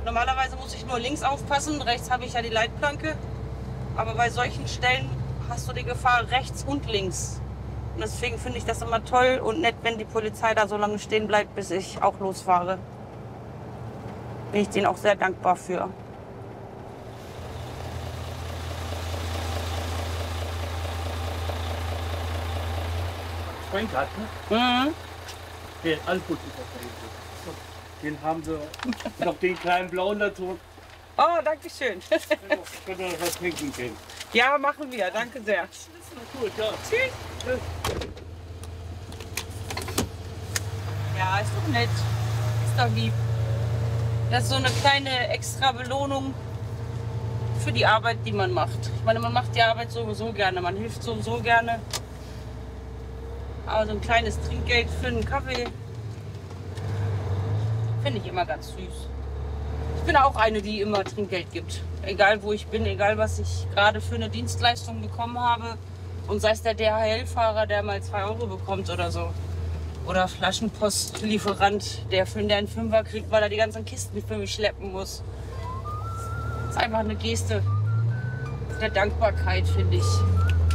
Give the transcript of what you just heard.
Normalerweise muss ich nur links aufpassen, rechts habe ich ja die Leitplanke. Aber bei solchen Stellen hast du die Gefahr rechts und links. Und deswegen finde ich das immer toll und nett, wenn die Polizei da so lange stehen bleibt, bis ich auch losfahre. Bin ich denen auch sehr dankbar für. Schwenk hat, ne? Mhm. Okay, alles gut. Den haben sie. Noch den kleinen blauen dazu. Oh, danke schön. Können wir noch was trinken gehen? Ja, machen wir. Danke sehr. Gut, ja. Tschüss. Ja, ist doch nett. Ist doch lieb. Das ist so eine kleine extra Belohnung für die Arbeit, die man macht. Ich meine, man macht die Arbeit sowieso gerne, man hilft sowieso gerne. Aber so ein kleines Trinkgeld für einen Kaffee finde ich immer ganz süß. Ich bin auch eine, die immer Trinkgeld gibt. Egal wo ich bin, egal was ich gerade für eine Dienstleistung bekommen habe. Und sei es der DHL-Fahrer, der mal 2 Euro bekommt oder so. Oder Flaschenpostlieferant, der für einen Fünfer kriegt, weil er die ganzen Kisten für mich schleppen muss. Das ist einfach eine Geste der Dankbarkeit, finde ich.